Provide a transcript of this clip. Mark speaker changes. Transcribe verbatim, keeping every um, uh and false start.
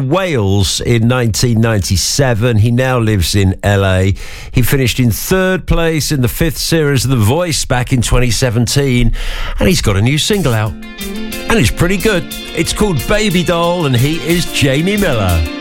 Speaker 1: Wales in nineteen ninety-seven. He now lives in L A. He finished in third place in the fifth series of The Voice back in twenty seventeen. And he's got a new single out. And it's pretty good. It's called Baby Doll, and he is Jamie Miller.